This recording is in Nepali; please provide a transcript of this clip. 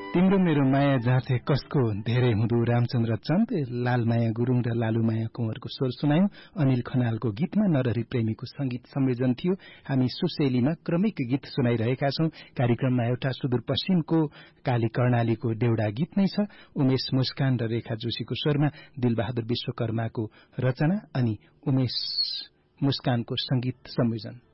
तिम्रो मेरो माया जाथे कसको धेरै हुँदो रामचन्द्र चन्द, लालमाया गुरुङ र लालुमाया कुँवरको स्वर सुनायौं। अनिल खनालको गीतमा नरहरि प्रेमीको संगीत संयोजन थियो। हामी सुशैलीमा क्रमिक गीत सुनाइरहेका छौं। कार्यक्रममा एउटा सुदूरपश्चिमको काली कर्णालीको देउडा गीत नै छ। उमेश मुस्कान र रेखा जोशीको स्वरमा दिलबहादुर विश्वकर्माको रचना अनि उमेश मुस्कानको संगीत संयोजन।